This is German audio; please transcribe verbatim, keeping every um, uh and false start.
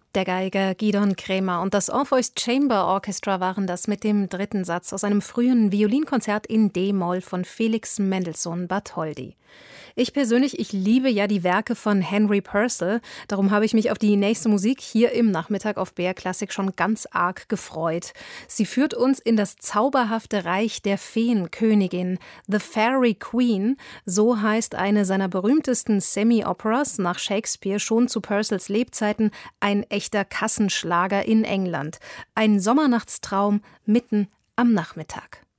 Der Geiger Gidon Kremer und das Orpheus Chamber Orchestra waren das mit dem dritten Satz aus einem frühen Violinkonzert in D-Moll von Felix Mendelssohn Bartholdy. Ich persönlich, ich liebe ja die Werke von Henry Purcell. Darum habe ich mich auf die nächste Musik hier im Nachmittag auf B R Klassik schon ganz arg gefreut. Sie führt uns in das zauberhafte Reich der Feenkönigin, The Fairy Queen. So heißt eine seiner berühmtesten Semi-Operas nach Shakespeare schon zu Purcells Lebzeiten ein echter Kassenschlager in England. Ein Sommernachtstraum mitten am Nachmittag.